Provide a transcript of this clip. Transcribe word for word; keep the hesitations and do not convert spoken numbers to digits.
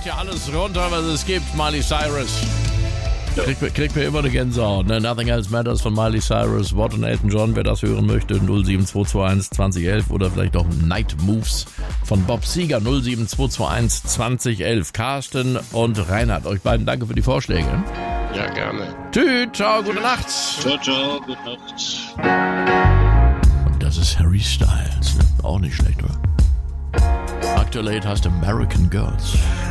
ja alles runter, was es gibt, Miley Cyrus. Kriegt, kriegt mir immer eine Gänsehaut. Ne? Nothing Else Matters von Miley Cyrus, Watt und Elton John, wer das hören möchte, null sieben zwei zwei eins zwanzig elf oder vielleicht auch Night Moves von Bob Seger, null sieben zwei zwei eins zwanzig elf. Carsten und Reinhard, euch beiden danke für die Vorschläge. Ja, gerne. Tschüss, ciao, gute Nacht. Ciao, ciao, gute Nacht. Und das ist Harry Styles, ne? Auch nicht schlecht, oder? Aktuell heißt American Girls.